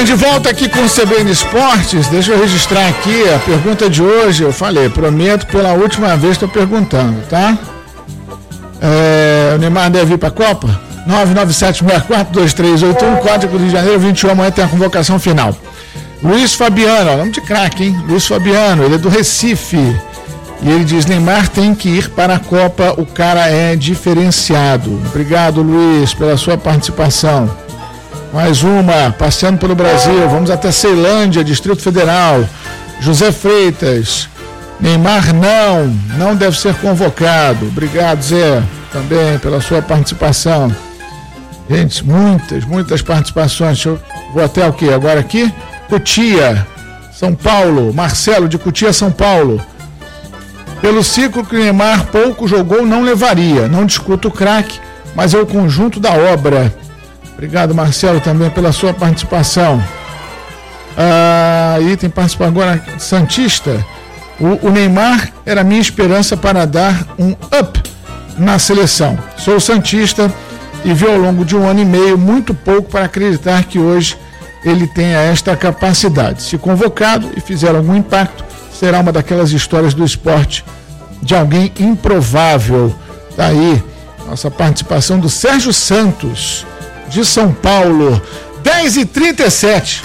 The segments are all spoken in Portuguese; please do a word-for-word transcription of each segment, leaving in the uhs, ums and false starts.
bem, de volta aqui com o C B N Esportes. Deixa eu registrar aqui a pergunta de hoje. Eu falei, prometo, pela última vez estou perguntando, tá? É, o Neymar deve ir para a Copa? nove nove sete seis quatro dois três oito um, Código de Janeiro vinte e um, amanhã tem a convocação final. Luiz Fabiano, nome de craque, hein? Luiz Fabiano, ele é do Recife. E ele diz, Neymar tem que ir para a Copa, o cara é diferenciado. Obrigado, Luiz, pela sua participação. Mais uma, passeando pelo Brasil, vamos até Ceilândia, Distrito Federal. José Freitas, Neymar não, não deve ser convocado. Obrigado, Zé, também pela sua participação. Gente, muitas, muitas participações. Deixa eu, vou até o quê? Agora aqui, Cotia, São Paulo. Marcelo, de Cotia, São Paulo. Pelo ciclo que o Neymar pouco jogou, não levaria. Não discuto o craque, mas é o conjunto da obra. Obrigado, Marcelo, também pela sua participação. Ah, e tem participado agora, Santista. O, o Neymar era a minha esperança para dar um up na seleção. Sou santista e vi ao longo de um ano e meio muito pouco para acreditar que hoje ele tenha esta capacidade. Se convocado e fizer algum impacto, será uma daquelas histórias do esporte de alguém improvável. Tá aí nossa participação do Sérgio Santos, de São Paulo. Dez e trinta e sete.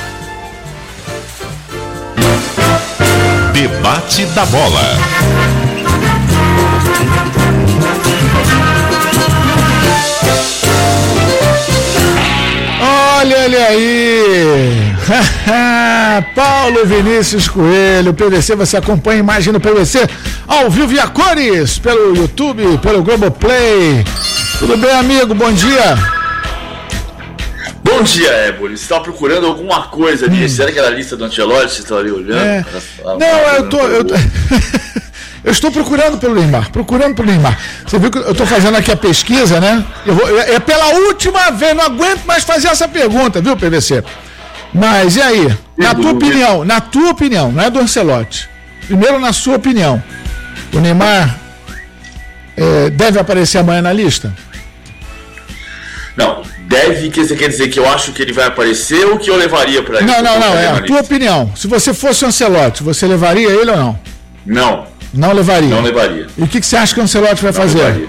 Debate da Bola. Olha ele aí. Paulo Vinícius Coelho, P V C, você acompanha a imagem do P V C ao vivo e a cores, pelo YouTube, pelo Globoplay. Tudo bem, amigo? Bom dia. Bom dia, Éboli. Você estava procurando alguma coisa ali? Hum. Será que era a lista do Ancelotti? Você estava ali olhando? É. Não, eu tô... Eu, tô... eu estou procurando pelo Neymar, procurando pelo Neymar. Você viu que eu estou fazendo aqui a pesquisa, né? Eu vou, é pela última vez, não aguento mais fazer essa pergunta, viu, P V C? Mas, e aí? Na tua opinião, na tua opinião, não é do Ancelotti. Primeiro, na sua opinião, o Neymar é, deve aparecer amanhã na lista? Não, deve, que você quer dizer que eu acho que ele vai aparecer ou que eu levaria para ele? Não, não, não, é a tua opinião. Se você fosse o Ancelotti, você levaria ele ou não? Não. Não levaria? Não levaria. E o que, que você acha que o Ancelotti vai não fazer? Levaria.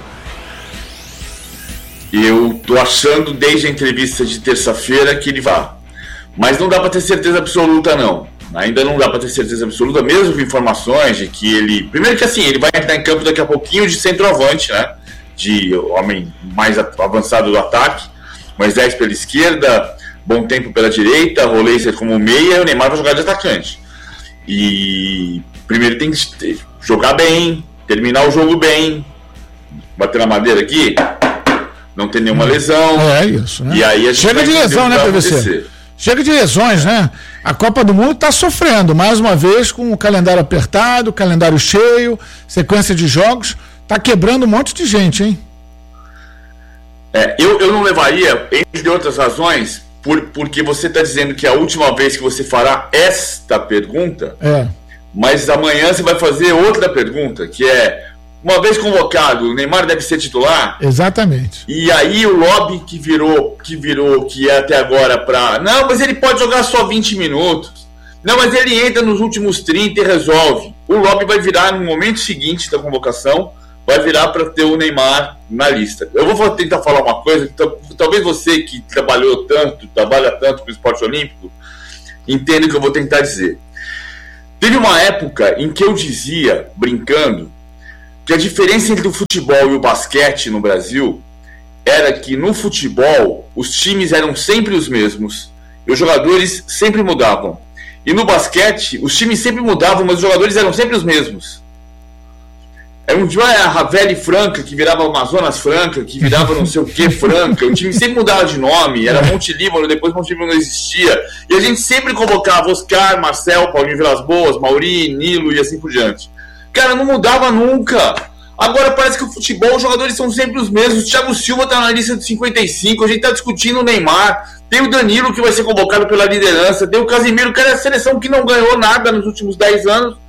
Eu tô achando desde a entrevista de terça-feira que ele vai. Mas não dá para ter certeza absoluta, não. Ainda não dá para ter certeza absoluta, mesmo com informações de que ele... Primeiro que assim, ele vai entrar em campo daqui a pouquinho de centroavante, né? De homem mais avançado do ataque, Moisés pela esquerda, Bom Tempo pela direita, Roleiser como meia, e o Neymar vai jogar de atacante. E primeiro tem que jogar bem, terminar o jogo bem, bater na madeira aqui, não ter nenhuma lesão. É isso, né? E aí a gente chega de lesão, né, P V C? Chega de lesões, né? A Copa do Mundo está sofrendo, mais uma vez, com o calendário apertado, calendário cheio, sequência de jogos. Tá quebrando um monte de gente, hein? É, eu, eu não levaria, entre outras razões, por, porque você está dizendo que é a última vez que você fará esta pergunta, é. Mas amanhã você vai fazer outra pergunta, que é, uma vez convocado, o Neymar deve ser titular? Exatamente. E aí o lobby que virou, que virou, que é até agora para... Não, mas ele pode jogar só vinte minutos. Não, mas ele entra nos últimos trinta e resolve. O lobby vai virar no momento seguinte da convocação, vai virar para ter o Neymar na lista. Eu vou tentar falar uma coisa, que talvez você que trabalhou tanto, trabalha tanto com o esporte olímpico, entenda o que eu vou tentar dizer. Teve uma época em que eu dizia, brincando, que a diferença entre o futebol e o basquete no Brasil era que no futebol os times eram sempre os mesmos e os jogadores sempre mudavam. E no basquete os times sempre mudavam, mas os jogadores eram sempre os mesmos. Era um dia a Ravelli Franca, que virava Amazonas Franca, que virava não sei o que Franca. O time sempre mudava de nome, era Monte Líbano, depois Monte Líbano não existia. E a gente sempre convocava Oscar, Marcel, Paulinho Vilas Boas, Mauri, Nilo e assim por diante. Cara, não mudava nunca. Agora parece que o futebol, os jogadores são sempre os mesmos. O Thiago Silva tá na lista de cinquenta e cinco, a gente tá discutindo o Neymar. Tem o Danilo, que vai ser convocado pela liderança. Tem o Casemiro, que era a seleção que não ganhou nada nos últimos dez anos.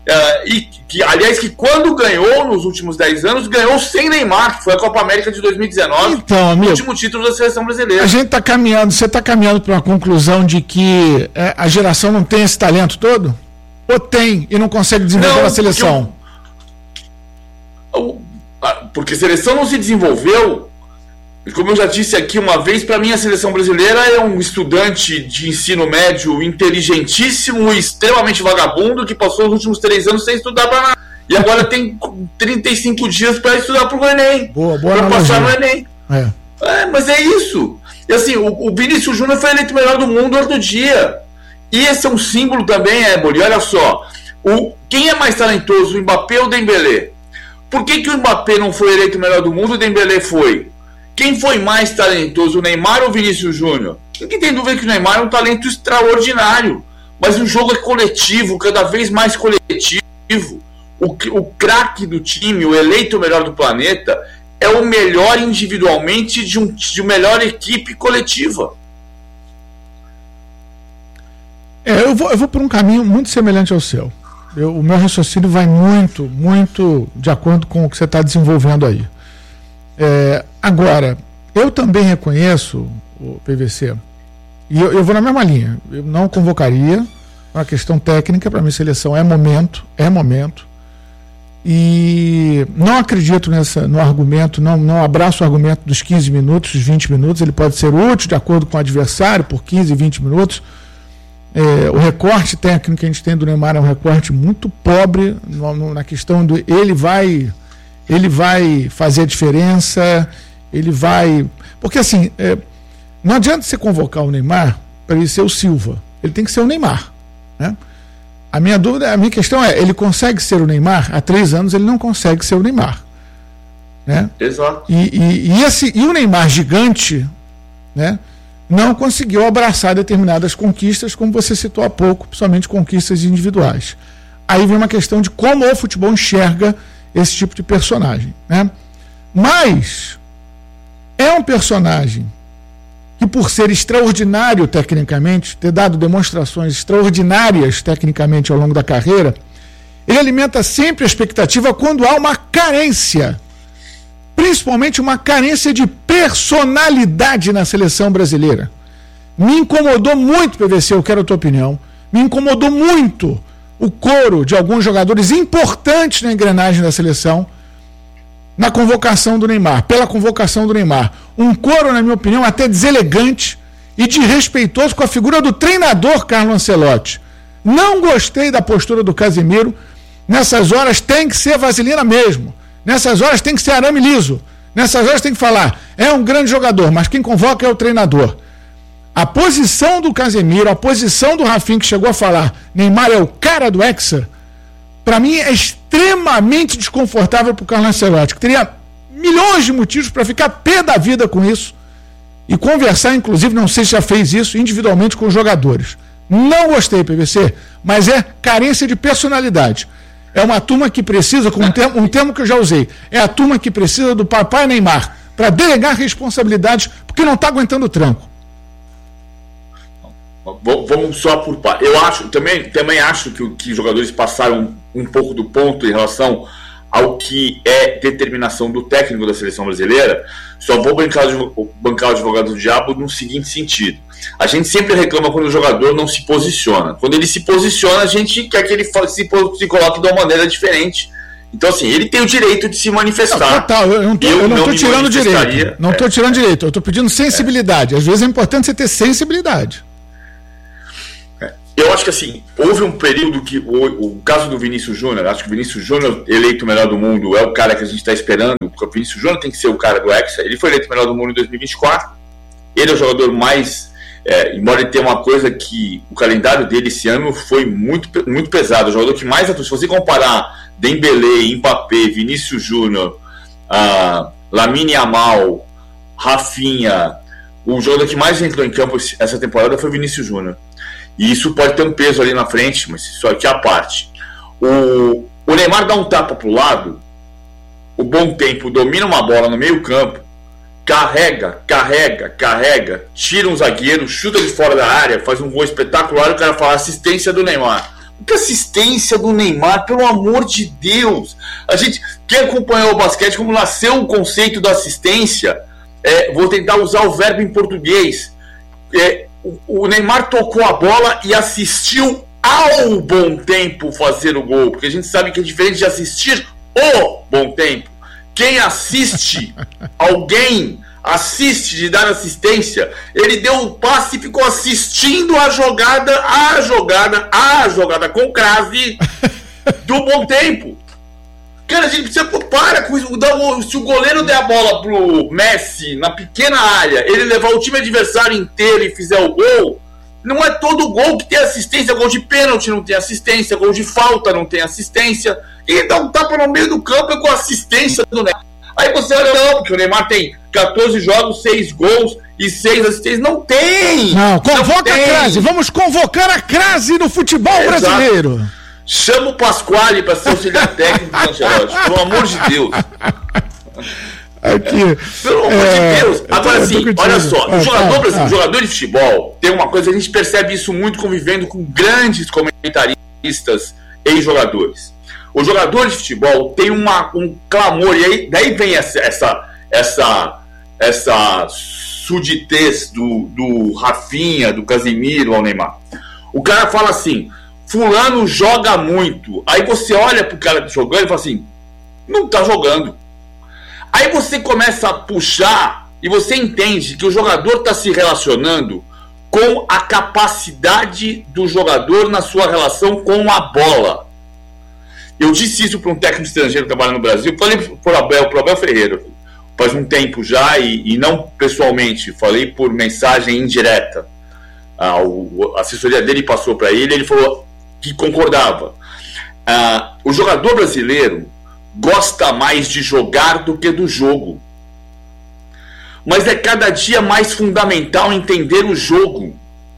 Uh, e que, aliás, que quando ganhou nos últimos dez anos, ganhou sem Neymar, que foi a Copa América de dois mil e dezenove, então, amigo, o último título da seleção brasileira. A gente está caminhando, você está caminhando para uma conclusão de que é, a geração não tem esse talento todo? Ou tem e não consegue desenvolver a seleção? Porque, o, porque a seleção não se desenvolveu. Como eu já disse aqui uma vez, para mim a seleção brasileira é um estudante de ensino médio inteligentíssimo e extremamente vagabundo que passou os últimos três anos sem estudar para nada. E agora tem trinta e cinco dias para estudar para o Enem. Boa, boa para passar no Enem. É. É, mas é isso. E assim, o, o Vinícius Júnior foi eleito o melhor do mundo outro dia. E esse é um símbolo também, Éboli. Olha só. O, quem é mais talentoso, o Mbappé ou o Dembélé? Por que, que o Mbappé não foi eleito o melhor do mundo e o Dembélé foi? Quem foi mais talentoso, o Neymar ou o Vinícius Júnior? Ninguém tem dúvida que o Neymar é um talento extraordinário. Mas o jogo é coletivo, cada vez mais coletivo. O, o craque do time, o eleito melhor do planeta, é o melhor individualmente de, um, de uma melhor equipe coletiva. É, eu vou, eu vou por um caminho muito semelhante ao seu. Eu, o meu raciocínio vai muito, muito de acordo com o que você está desenvolvendo aí. É, agora, eu também reconheço, o P V C, e eu, eu vou na mesma linha, eu não convocaria, uma questão técnica, para mim seleção é momento, é momento, e não acredito nessa, no argumento, não, não abraço o argumento dos quinze minutos, dos vinte minutos, ele pode ser útil de acordo com o adversário, por quinze, vinte minutos. É, o recorte técnico que a gente tem do Neymar é um recorte muito pobre no, no, na questão do ele vai... ele vai fazer a diferença, ele vai... Porque assim, é, não adianta você convocar o Neymar para ele ser o Silva, ele tem que ser o Neymar, né? A minha dúvida, a minha questão é, ele consegue ser o Neymar? Há três anos ele não consegue ser o Neymar, né? Exato. E, e, e, esse, e o Neymar gigante, né, não conseguiu abraçar determinadas conquistas, como você citou há pouco, principalmente conquistas individuais. Aí vem uma questão de como o futebol enxerga esse tipo de personagem, né? Mas é um personagem que, por ser extraordinário tecnicamente, ter dado demonstrações extraordinárias tecnicamente ao longo da carreira, ele alimenta sempre a expectativa quando há uma carência, principalmente uma carência de personalidade na seleção brasileira. Me incomodou muito, P V C, eu quero a tua opinião, me incomodou muito o coro de alguns jogadores importantes na engrenagem da seleção na convocação do Neymar, pela convocação do Neymar. Um coro, na minha opinião, até deselegante e desrespeitoso com a figura do treinador Carlo Ancelotti. Não gostei da postura do Casemiro. Nessas horas tem que ser vaselina mesmo. Nessas horas tem que ser arame liso. Nessas horas tem que falar, é um grande jogador, mas quem convoca é o treinador. A posição do Casemiro, a posição do Rafinha, que chegou a falar Neymar é o cara do Hexa, para mim é extremamente desconfortável para o Carlo Ancelotti, que teria milhões de motivos para ficar pé da vida com isso e conversar, inclusive, não sei se já fez isso, individualmente com os jogadores. Não gostei, P V C, mas é carência de personalidade. É uma turma que precisa, com um termo, um termo que eu já usei, é a turma que precisa do papai Neymar para delegar responsabilidades porque não está aguentando o tranco. Vamos só por parte. Eu acho, também, também acho que, que os jogadores passaram um pouco do ponto em relação ao que é determinação do técnico da seleção brasileira. Só vou bancar, bancar o advogado do diabo no seguinte sentido: a gente sempre reclama quando o jogador não se posiciona. Quando ele se posiciona, a gente quer que ele se, se coloque de uma maneira diferente. Então, assim, ele tem o direito de se manifestar. Total, eu não estou tirando direito. Não estou é, tirando direito, eu estou pedindo sensibilidade. É. Às vezes é importante você ter sensibilidade. Eu acho que assim, houve um período que o, o caso do Vinícius Júnior, acho que o Vinícius Júnior, eleito o melhor do mundo, é o cara que a gente está esperando, porque o Vinícius Júnior tem que ser o cara do Hexa. Ele foi eleito o melhor do mundo em dois mil e vinte e quatro, ele é o jogador mais, é, embora ele tenha uma coisa que o calendário dele esse ano foi muito, muito pesado, o jogador que mais atuou. Se você comparar Dembélé, Mbappé, Vinícius Júnior, uh, Lamine Yamal, Rafinha, o jogador que mais entrou em campo essa temporada foi Vinícius Júnior. E isso pode ter um peso ali na frente, mas isso aqui é a parte. O, o Neymar dá um tapa para o lado, o bom tempo domina uma bola no meio campo, carrega, carrega, carrega, tira um zagueiro, chuta de fora da área, faz um gol espetacular e o cara fala assistência do Neymar. Que assistência do Neymar, pelo amor de Deus. A gente, quem acompanhou o basquete, como nasceu o conceito da assistência, é, vou tentar usar o verbo em português. É, o, o Neymar tocou a bola e assistiu ao bom tempo fazer o gol, porque a gente sabe que é diferente de assistir o bom tempo. Quem assiste, alguém assiste de dar assistência, ele deu o passe e ficou assistindo a jogada, a jogada, a jogada com crase do bom tempo. Cara, a gente precisa, para com isso. Se o goleiro der a bola pro Messi na pequena área, ele levar o time adversário inteiro e fizer o gol, não é todo gol que tem assistência. Gol de pênalti não tem assistência, gol de falta não tem assistência, e dá um tapa no meio do campo com assistência do Neymar. Aí você olha, não, porque o Neymar tem catorze jogos, seis gols e seis assistências. Não tem! Não, convoca não a crase. Vamos convocar a crase no futebol é, brasileiro. Exato. Chama o Pasquale para ser auxiliar técnico do Ancelotti, pelo amor de Deus. Aqui, pelo amor é, de Deus. Agora sim, olha só, o jogador, ah, ah. jogador de futebol tem uma coisa, a gente percebe isso muito convivendo com grandes comentaristas e jogadores. O jogador de futebol tem uma, um clamor, e aí, daí vem essa, essa, essa, essa suditez do, do Rafinha, do Casemiro ao Neymar. O cara fala assim, fulano joga muito. Aí você olha pro cara jogando e fala assim, não tá jogando. Aí você começa a puxar e você entende que o jogador está se relacionando com a capacidade do jogador na sua relação com a bola. Eu disse isso para um técnico estrangeiro que trabalha no Brasil, falei para o Abel, Abel Ferreira, faz um tempo já, e, e não pessoalmente, falei por mensagem indireta. Ah, o, a assessoria dele passou para ele, ele falou que concordava. Ah, o jogador brasileiro gosta mais de jogar do que do jogo. Mas é cada dia mais fundamental entender o jogo.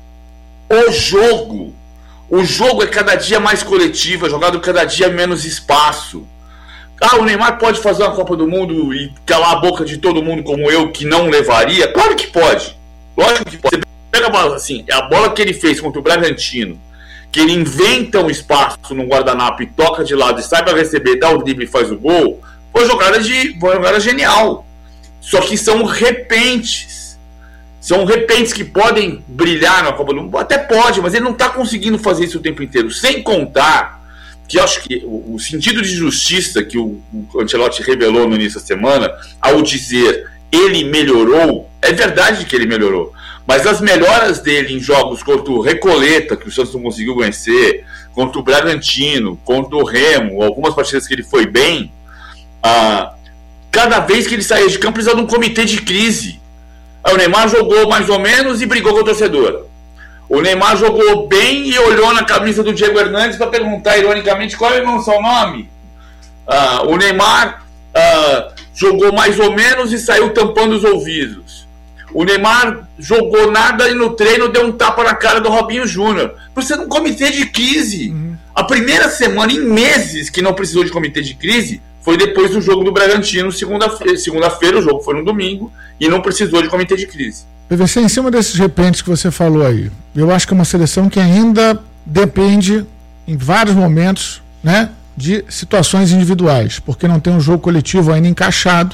O jogo. O jogo é cada dia mais coletivo, é jogado cada dia menos espaço. Ah, o Neymar pode fazer uma Copa do Mundo e calar a boca de todo mundo como eu, que não levaria? Claro que pode. Lógico que pode. Você pega a bola assim, a bola que ele fez contra o Bragantino, que ele inventa um espaço no guardanapo e toca de lado e sai para receber, dá o drible e faz o gol, foi jogada, de, foi jogada genial. Só que são repentes. São repentes que podem brilhar na Copa do Mundo. Até pode, mas ele não está conseguindo fazer isso o tempo inteiro. Sem contar que eu acho que o, o sentido de justiça que o, o Ancelotti revelou no início da semana, ao dizer ele melhorou, é verdade que ele melhorou. Mas as melhoras dele em jogos contra o Recoleta, que o Santos não conseguiu vencer, contra o Bragantino, contra o Remo, algumas partidas que ele foi bem, ah, cada vez que ele saía de campo precisava de um comitê de crise. Aí o Neymar jogou mais ou menos e brigou com o torcedor. O Neymar jogou bem e olhou na camisa do Diego Hernandes para perguntar ironicamente qual é o seu nome. Ah, o Neymar ah, jogou mais ou menos e saiu tampando os ouvidos. O Neymar jogou nada e no treino deu um tapa na cara do Robinho Júnior. Precisa de um comitê de crise. Uhum. A primeira semana em meses que não precisou de comitê de crise foi depois do jogo do Bragantino, segunda-feira, segunda-feira o jogo foi no domingo, e não precisou de comitê de crise. P V C, em cima desses repentes que você falou aí, eu acho que é uma seleção que ainda depende, em vários momentos, né, de situações individuais, porque não tem um jogo coletivo ainda encaixado,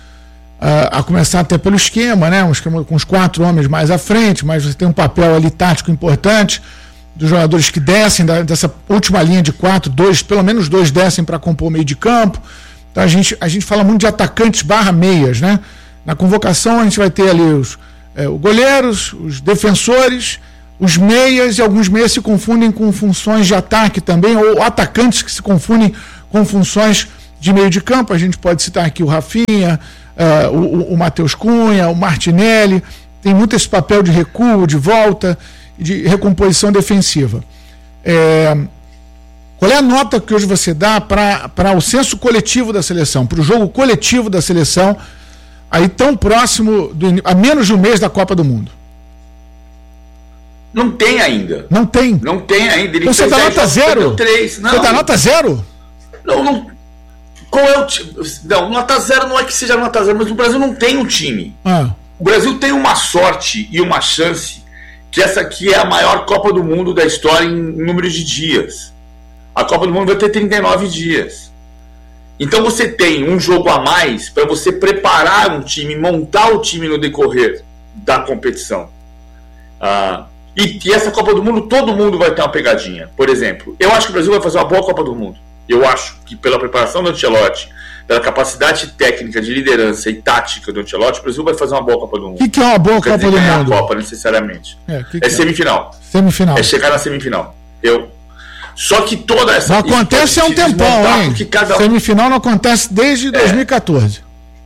uh, a começar até pelo esquema, né, um esquema com os quatro homens mais à frente, mas você tem um papel ali tático importante, dos jogadores que descem da, dessa última linha de quatro, dois, pelo menos dois descem para compor o meio de campo. Então a gente, a gente fala muito de atacantes barra meias, né? Na convocação a gente vai ter ali os é, os goleiros, os defensores, os meias, e alguns meias se confundem com funções de ataque também, ou atacantes que se confundem com funções de meio de campo. A gente pode citar aqui o Rafinha, uh, o, o Matheus Cunha, o Martinelli, tem muito esse papel de recuo, de volta, de recomposição defensiva. É, qual é a nota que hoje você dá para o senso coletivo da seleção, para o jogo coletivo da seleção, aí tão próximo, do, a menos de um mês da Copa do Mundo? Não tem ainda. Não tem? Não tem ainda. Ele você dá nota zero? três. Não. Você dá nota zero? Não, não. Qual é o time? Não, nota zero não é que seja nota zero, mas o Brasil não tem um time. Ah. O Brasil tem uma sorte e uma chance que essa aqui é a maior Copa do Mundo da história em número de dias. A Copa do Mundo vai ter trinta e nove dias. Então você tem um jogo a mais para você preparar um time, montar o time no decorrer da competição. Ah, e, e essa Copa do Mundo, todo mundo vai ter uma pegadinha. Por exemplo, eu acho que o Brasil vai fazer uma boa Copa do Mundo. Eu acho que pela preparação do Ancelotti, pela capacidade técnica de liderança e tática do Ancelotti, o Brasil vai fazer uma boa Copa do Mundo. O que, que é uma boa Copa do Mundo? Mundo? Não é a Copa, necessariamente. É, que que é é semifinal. Semifinal. É chegar na semifinal. Eu... Só que toda essa... Não acontece há um tempão, hein? Cada... Semifinal não acontece desde dois mil e catorze.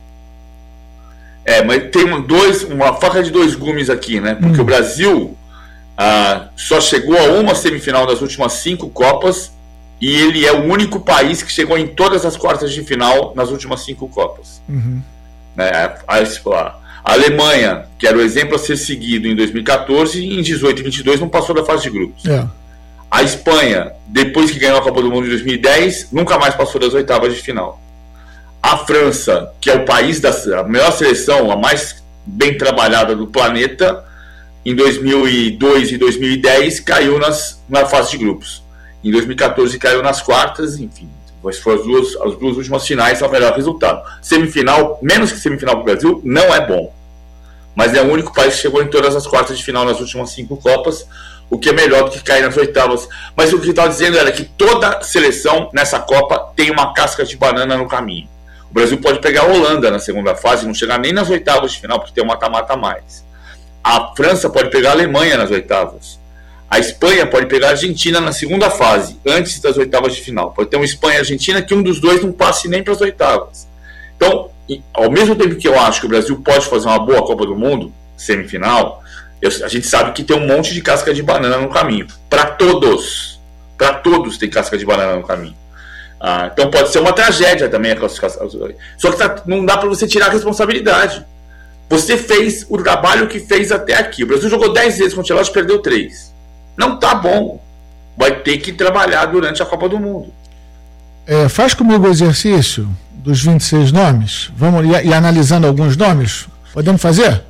É, é mas tem um, dois, uma faca de dois gumes aqui, né? Porque hum. o Brasil ah, só chegou a uma semifinal das últimas cinco Copas e ele é o único país que chegou em todas as quartas de final nas últimas cinco Copas. Uhum. É, a, a, a Alemanha, que era o exemplo a ser seguido em dois mil e catorze, em dezoito e vinte e dois não passou da fase de grupos. É. A Espanha, depois que ganhou a Copa do Mundo em dois mil e dez, nunca mais passou das oitavas de final. A França, que é o país da a melhor seleção, a mais bem trabalhada do planeta, em dois mil e dois e dois mil e dez caiu nas, na fase de grupos. Em dois mil e catorze caiu nas quartas, enfim. Mas foram as duas, as duas últimas finais, é o melhor resultado. Semifinal, menos que semifinal para o Brasil, não é bom. Mas é o único país que chegou em todas as quartas de final nas últimas cinco Copas, o que é melhor do que cair nas oitavas. Mas o que eu estava dizendo era que toda seleção nessa Copa tem uma casca de banana no caminho. O Brasil pode pegar a Holanda na segunda fase e não chegar nem nas oitavas de final, porque tem um mata-mata a mais. A França pode pegar a Alemanha nas oitavas. A Espanha pode pegar a Argentina na segunda fase, antes das oitavas de final. Pode ter uma Espanha e Argentina que um dos dois não passe nem para as oitavas. Então, ao mesmo tempo que eu acho que o Brasil pode fazer uma boa Copa do Mundo, semifinal, eu, a gente sabe que tem um monte de casca de banana no caminho. Para todos. Para todos tem casca de banana no caminho. Ah, então pode ser uma tragédia também a classificação. Só que tá, não dá para você tirar a responsabilidade. Você fez o trabalho que fez até aqui. O Brasil jogou dez vezes com o Ancelotti e perdeu três. Não tá bom. Vai ter que trabalhar durante a Copa do Mundo. É, faz comigo o exercício dos vinte e seis nomes. Vamos ir, ir analisando alguns nomes? Podemos fazer?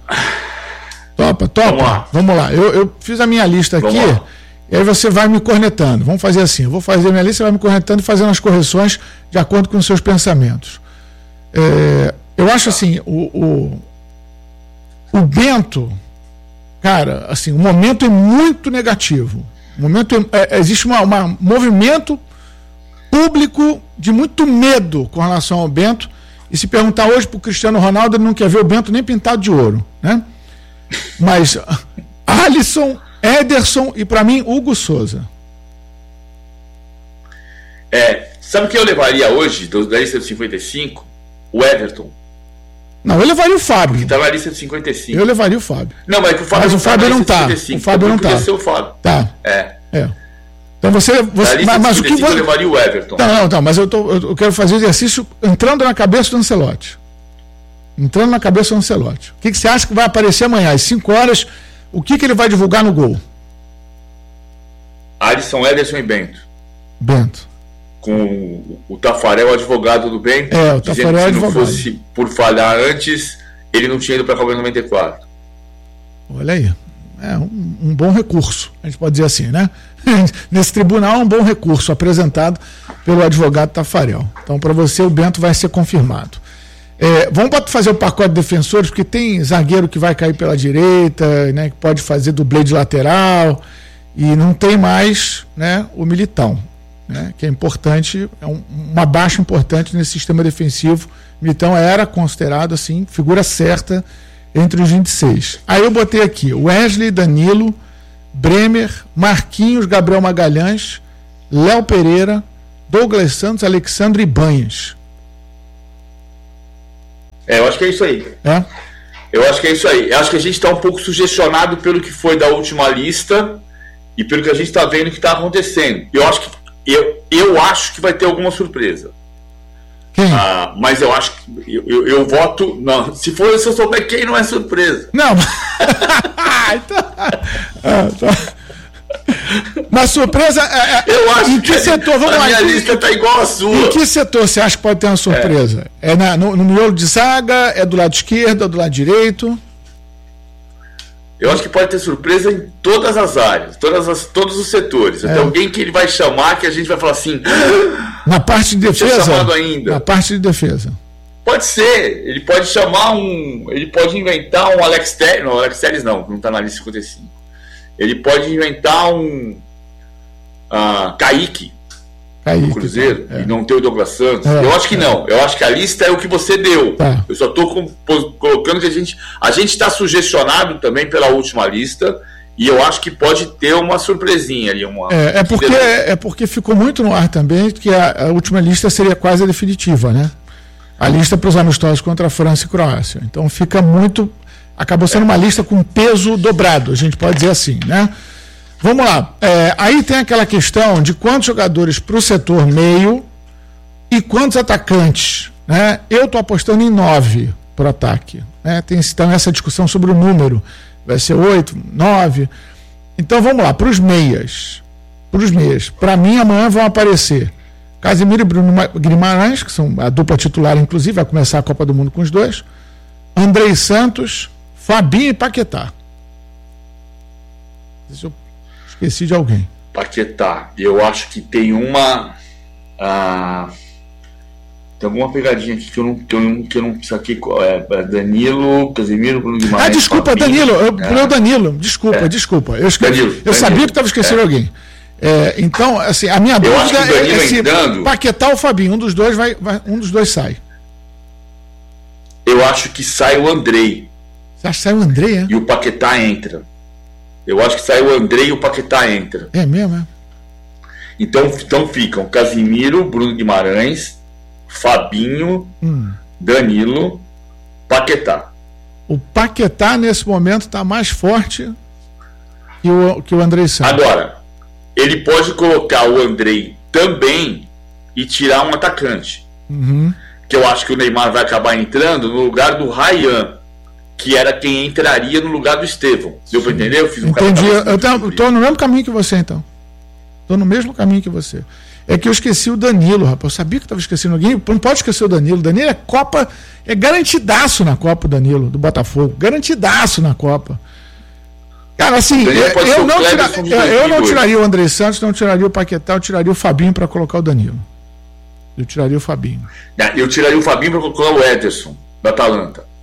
Topa, topa. Vamos lá. Vamos lá. Eu, eu fiz a minha lista aqui. E aí você vai me cornetando. Vamos fazer assim. Eu vou fazer a minha lista, você vai me cornetando e fazendo as correções de acordo com os seus pensamentos. É, eu acho assim, o, o, o Bento, cara, assim, o momento é muito negativo. O momento é, existe um uma movimento público de muito medo com relação ao Bento. E se perguntar hoje para o Cristiano Ronaldo, ele não quer ver o Bento nem pintado de ouro, né? Mas Alisson, Ederson e, para mim, Hugo Souza. É, sabe o que eu levaria hoje, da lista dos cinquenta e cinco? O Everton. Não, eu levaria o Fábio. Que tá na lista dos cinquenta e cinco. Eu levaria o Fábio. Não, mas, que o Fábio mas o Fábio não tá. cinquenta e cinco, o Fábio não tá. Ser o Fábio. Tá. É. É. Então você. você mas, mas o que eu levaria o Everton. Não, não, não, mas eu, tô, eu quero fazer o exercício entrando na cabeça do Ancelotti. Entrando na cabeça do Ancelotti. O que, que você acha que vai aparecer amanhã, às cinco horas? O que, que ele vai divulgar no gol? Alisson, Ederson e Bento. Bento. Com o, o Tafarel, o advogado do Bento, é, o Tafarel dizendo que se advogado. não fosse por falhar antes, ele não tinha ido para a Copa noventa e quatro. Olha aí. É um, um bom recurso, a gente pode dizer assim, né? Nesse tribunal, um bom recurso apresentado pelo advogado Tafarel. Então, para você, o Bento vai ser confirmado. É, vamos fazer o pacote de defensores, porque tem zagueiro que vai cair pela direita, né, que pode fazer dublê de lateral, e não tem mais, né, o Militão, né, que é importante, é um, uma baixa importante nesse sistema defensivo. O Militão era considerado assim, figura certa entre os vinte e seis. Aí eu botei aqui Wesley, Danilo, Bremer, Marquinhos, Gabriel Magalhães, Léo Pereira, Douglas Santos, Alexandre Ibanhas. É, eu acho que é isso aí. É? Eu acho que é isso aí. Eu acho que a gente está um pouco sugestionado pelo que foi da última lista e pelo que a gente está vendo que está acontecendo. Eu acho que eu, eu acho que vai ter alguma surpresa. Quem? Ah, mas eu acho que eu, eu, eu voto. Não, se for se eu souber quem, não é surpresa. Não. ah, tá. Mas surpresa. É, eu acho em que, que setor? Vamos a lá. minha lista está igual a sua. Em que setor você acha que pode ter uma surpresa? É, é na, no, no miolo de zaga? É do lado esquerdo? É do lado direito? Eu acho que pode ter surpresa em todas as áreas, todas as, todos os setores. É. Até alguém que ele vai chamar que a gente vai falar assim... Na parte de defesa? Chamado ainda. Na parte de defesa. Pode ser. Ele pode chamar um... Ele pode inventar um Alex Telles... Não, Alex Telles não, não está na lista cinquenta e cinco. Ele pode inventar um... Uh, Kaique. Kaique, do Cruzeiro, é. E não ter o Douglas Santos. É, eu acho que é. não. Eu acho que a lista é o que você deu. Tá. Eu só estou colocando que a gente a gente está sugestionado também pela última lista e eu acho que pode ter uma surpresinha ali. Uma, é, é, porque, é porque ficou muito no ar também que a, a última lista seria quase a definitiva, né? A lista para os amistosos contra a França e Croácia. Então fica muito... Acabou sendo é. uma lista com peso dobrado, a gente pode dizer assim, né? Vamos lá, é, aí tem aquela questão de quantos jogadores para o setor meio e quantos atacantes, né? Eu estou apostando em nove para o ataque, né? Tem então essa discussão sobre o número, vai ser oito, nove. Então vamos lá, para os meias, para os meias, para mim amanhã vão aparecer Casemiro e Bruno Guimarães, que são a dupla titular inclusive, vai começar a Copa do Mundo com os dois, Andrei Santos, Fabinho e Paquetá. Deixa eu Esqueci de alguém. Paquetá. Eu acho que tem uma. Ah, tem alguma pegadinha aqui que eu não, que eu não, que eu não saquei qual é. Danilo, Casemiro, Bruno Guimarães. Ah, desculpa, Fabinho. Danilo. Eu É. pulei o Danilo. Desculpa, É. desculpa. Eu, esque... Danilo, eu Danilo. sabia que estava esquecendo É. alguém. É, então, assim, a minha Eu acho dúvida que o Danilo é se entrando- Paquetá ou Fabinho. Um dos dois vai, vai- um dos dois sai. Eu acho que sai o Andrei Você acha que sai o André, é? e o Paquetá entra. Eu acho que sai o Andrei e o Paquetá entra. É mesmo, é? Então, então ficam Casemiro, Bruno Guimarães, Fabinho, Hum. Danilo, Paquetá. O Paquetá, nesse momento, está mais forte que o, que o André Santos. Agora, ele pode colocar o Andrei também e tirar um atacante. Uhum. Que eu acho que o Neymar vai acabar entrando no lugar do Ryan, que era quem entraria no lugar do Estevão. Deu para entender? Eu fiz um Entendi. caminho Eu estou no mesmo caminho que você, então. Estou no mesmo caminho que você. É que eu esqueci o Danilo, rapaz. Eu sabia que estava esquecendo alguém. Não pode esquecer o Danilo. O Danilo é Copa, é garantidaço na Copa, o Danilo, do Botafogo. Garantidaço na Copa. Cara, assim, eu, eu, não, tira, eu, eu não tiraria o André Santos, não tiraria o Paquetá, eu tiraria o Fabinho para colocar o Danilo. Eu tiraria o Fabinho. Eu tiraria o Fabinho para colocar o Ederson, da Atalanta.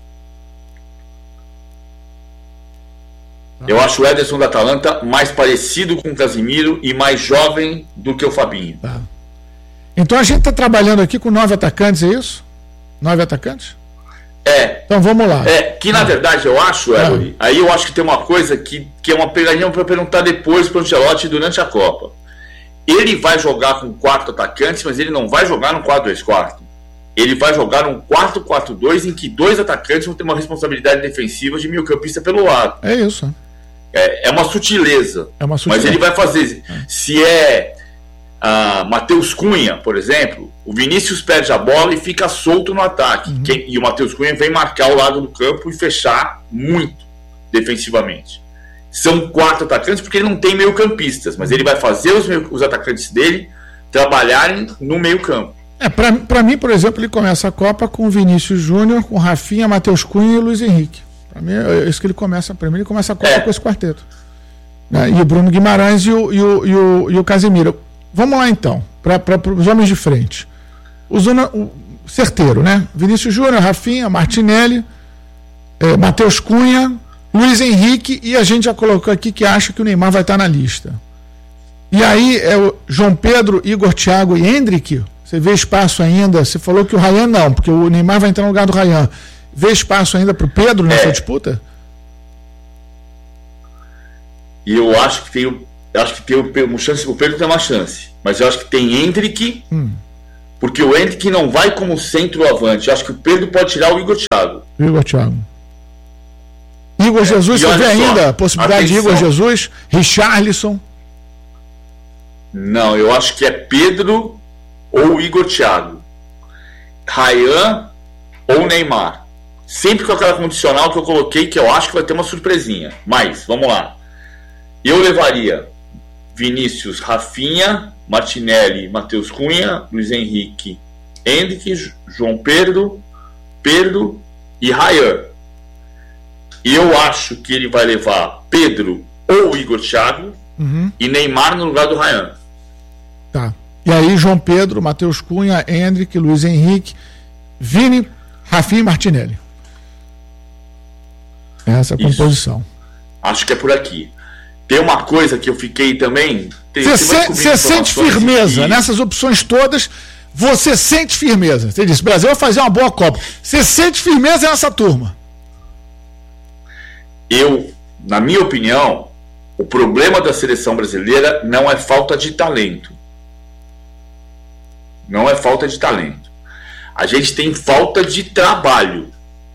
Eu acho o Ederson da Atalanta mais parecido com o Casemiro e mais jovem do que o Fabinho. Tá. Então a gente está trabalhando aqui com nove atacantes, é isso? Nove atacantes? É. Então vamos lá. É, que na verdade eu acho, Elori, ah. aí eu acho que tem uma coisa que, que é uma pegadinha para perguntar depois para o Ancelotti durante a Copa. Ele vai jogar com quatro atacantes, mas ele não vai jogar num quatro dois quatro. Ele vai jogar num quatro quatro dois em que dois atacantes vão ter uma responsabilidade defensiva de meio-campista pelo lado. É isso. É, é uma sutileza. É uma sutileza. Mas ele vai fazer. É. Se é a Matheus Cunha, por exemplo, o Vinícius perde a bola e fica solto no ataque. Uhum. Quem, e o Matheus Cunha vem marcar o lado do campo e fechar muito defensivamente. São quatro atacantes porque ele não tem meio-campistas, mas ele vai fazer os, meio, os atacantes dele trabalharem no meio-campo. É, para mim, por exemplo, ele começa a Copa com o Vinícius Júnior, com Rafinha, Matheus Cunha e Luiz Henrique. Para mim, é isso que ele começa. Para mim, ele começa a Copa é. com esse quarteto. Né? E o Bruno Guimarães e o, e o, e o, e o Casemiro. Vamos lá, então, para os homens de frente. O, zona, o certeiro, né? Vinícius Júnior, Rafinha, Martinelli, é, Matheus Cunha, Luiz Henrique, e a gente já colocou aqui que acha que o Neymar vai estar na lista. E aí é o João Pedro, Igor, Thiago e Hendrick. Você vê espaço ainda? Você falou que o Ryan não, porque o Neymar vai entrar no lugar do Ryan. Vê espaço ainda para o Pedro nessa é. disputa? E eu acho que tem o, acho que tem o, o, chance, o Pedro tem uma chance, mas eu acho que tem Hendrick, hum. porque o Hendrick não vai como centroavante. Eu acho que o Pedro pode tirar o Igor Thiago. Igor Thiago. Igor é. Jesus, você vê só, ainda a possibilidade atenção. de Igor Jesus, Richarlison? Não, eu acho que é Pedro ou Igor Thiago, Ryan ou Neymar. Sempre com aquela condicional que eu coloquei, que eu acho que vai ter uma surpresinha. Mas, vamos lá. Eu levaria Vinícius, Rafinha, Martinelli, Matheus Cunha, Luiz Henrique, Hendrick, João Pedro, Pedro e Ryan. E eu acho que ele vai levar Pedro ou Igor Thiago uhum. e Neymar no lugar do Ryan. Tá. E aí, João Pedro, Matheus Cunha, Endrick, Luiz Henrique, Vini, Rafinha e Martinelli. Essa é a composição. Acho que é por aqui. Tem uma coisa que eu fiquei também... Você sente firmeza que... nessas opções todas? Você sente firmeza? Você disse, o Brasil vai fazer uma boa Copa. Você sente firmeza nessa turma? Eu, na minha opinião, o problema da seleção brasileira não é falta de talento. Não é falta de talento. A gente tem falta de trabalho.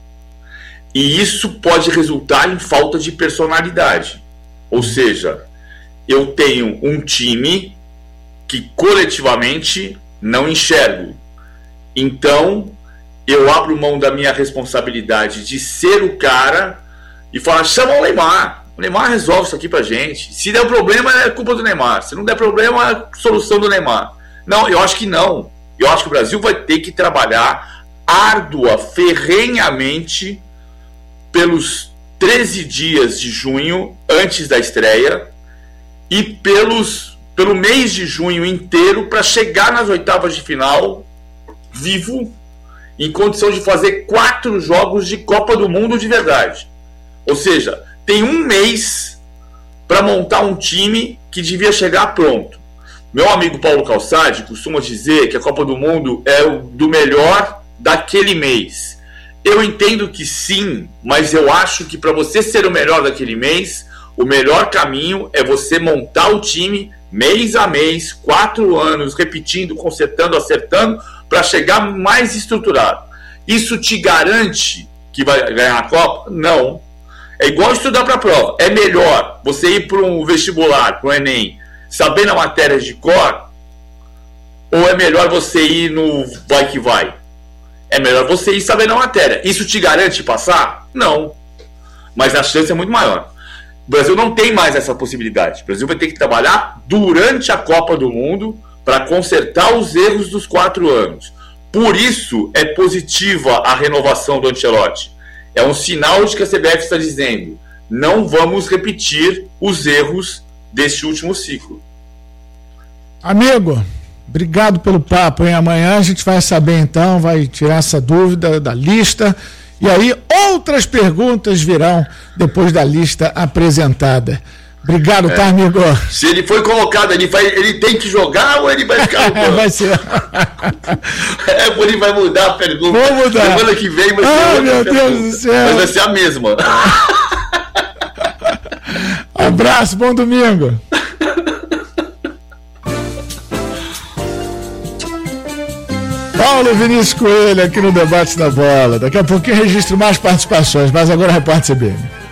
E isso pode resultar em falta de personalidade. Ou seja, eu tenho um time que coletivamente não enxergo. Então, eu abro mão da minha responsabilidade de ser o cara e falar, chama o Neymar. O Neymar resolve isso aqui pra gente. Se der problema, é culpa do Neymar. Se não der problema, é solução do Neymar. Não, eu acho que não. Eu acho que o Brasil vai ter que trabalhar árdua, ferrenhamente pelos treze dias de junho antes da estreia e pelos, pelo mês de junho inteiro para chegar nas oitavas de final vivo, em condição de fazer quatro jogos de Copa do Mundo de verdade. Ou seja, tem um mês para montar um time que devia chegar pronto. Meu amigo Paulo Calçade costuma dizer que a Copa do Mundo é o do melhor daquele mês. Eu entendo que sim, mas eu acho que para você ser o melhor daquele mês, o melhor caminho é você montar o time mês a mês, quatro anos, repetindo, consertando, acertando, para chegar mais estruturado. Isso te garante que vai ganhar a Copa? Não. É igual estudar para a prova. É melhor você ir para um vestibular, para o Enem, sabendo a matéria de cor, ou é melhor você ir no vai que vai? É melhor você ir sabendo a matéria. Isso te garante passar? Não. Mas a chance é muito maior. O Brasil não tem mais essa possibilidade. O Brasil vai ter que trabalhar durante a Copa do Mundo para consertar os erros dos quatro anos. Por isso é positiva a renovação do Ancelotti. É um sinal de que a C B F está dizendo: não vamos repetir os erros deste último ciclo. Amigo, obrigado pelo papo, hein? Amanhã a gente vai saber então, vai tirar essa dúvida da lista. E aí outras perguntas virão depois da lista apresentada. Obrigado, é. Tá, amigo? Se ele foi colocado, ele, vai, ele tem que jogar ou ele vai ficar no banco? Vai ser. É, ele vai mudar a pergunta. Vou mudar. Semana que vem vai ser Ai, outra meu pergunta. Deus do céu. Mas vai ser a mesma. Abraço, bom domingo. Paulo Vinícius Coelho aqui no Debate da Bola. Daqui a pouquinho registro mais participações, mas agora reparte C B N.